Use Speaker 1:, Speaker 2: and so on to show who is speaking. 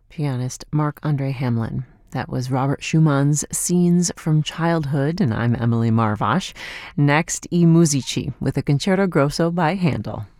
Speaker 1: pianist Marc-Andre Hamelin. That was Robert Schumann's Scenes from Childhood, and I'm Emily Marvash. Next, I Musici with a Concerto Grosso by Handel.